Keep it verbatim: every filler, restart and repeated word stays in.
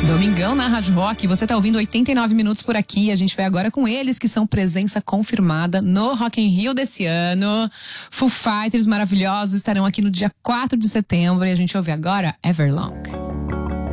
Domingão na Rádio Rock, você tá ouvindo oitenta e nove minutos por aqui. A gente vai agora com eles que são presença confirmada no Rock in Rio desse ano. Foo Fighters maravilhosos estarão aqui no dia quatro de setembro e a gente ouve agora Everlong.